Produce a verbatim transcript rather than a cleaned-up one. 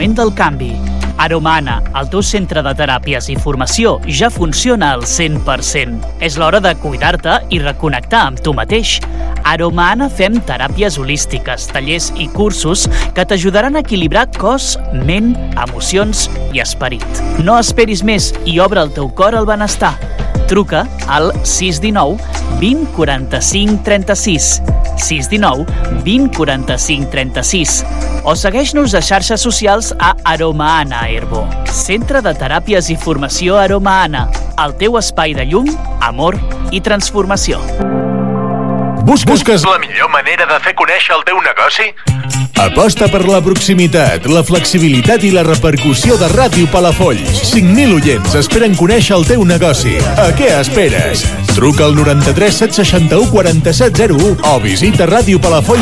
moment del canvi. Aroma-Anna, el teu centre de teràpies i formació, ja funciona al cent per cent. És l'hora de cuidar-te i reconnectar amb tu mateix. Aroma-Anna fem teràpies holístiques, tallers i cursos que t'ajudaran a equilibrar cos, ment, emocions i esperit. No esperis més i obre el teu cor al benestar. Truca al sis un nou, vint, quaranta-cinc, trenta-sis. sis un nou, vint, quaranta-cinc, trenta-sis. O segueix-nos a xarxes socials a Aroma-Anna Herbo. Centre de Teràpies i Formació Aroma-Anna. El teu espai de llum, amor i transformació. Busques, Busques la millor manera de fer conèixer el teu negoci? Aposta per la proximitat, la flexibilitat i la repercussió de Ràdio Palafolls. cinc mil oients esperen conèixer el teu negoci. A què esperes? Truca al noranta-tres set seixanta-u quaranta-set zero u o visita radiopalafolls